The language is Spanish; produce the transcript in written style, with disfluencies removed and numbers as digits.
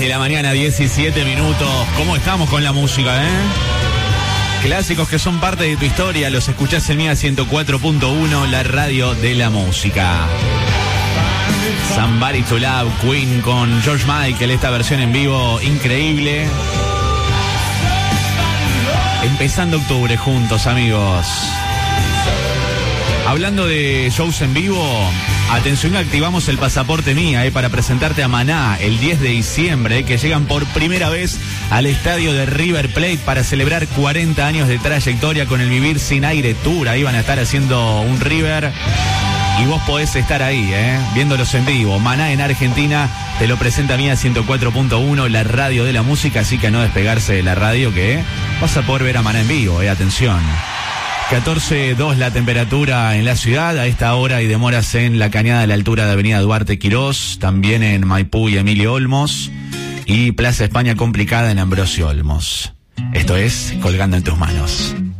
de la mañana, 17 minutos. ¿Cómo estamos con la música, Clásicos que son parte de tu historia, los escuchás en Mía 104.1, la radio de la música. Somebody to Love, Queen con George Michael, esta versión en vivo increíble. Empezando octubre juntos, amigos. Hablando de shows en vivo, atención, activamos el pasaporte Mía para presentarte a Maná el 10 de diciembre, que llegan por primera vez al estadio de River Plate para celebrar 40 años de trayectoria con el Vivir Sin Aire Tour. Ahí van a estar haciendo un River y vos podés estar ahí, viéndolos en vivo. Maná en Argentina te lo presenta Mía 104.1, la radio de la música, así que a no despegarse de la radio, que vas a poder ver a Maná en vivo, atención. 14.2 la temperatura en la ciudad, a esta hora hay demoras en La Cañada a la altura de Avenida Duarte Quirós, también en Maipú y Emilio Olmos, y Plaza España complicada en Ambrosio Olmos. Esto es Colgando en tus manos.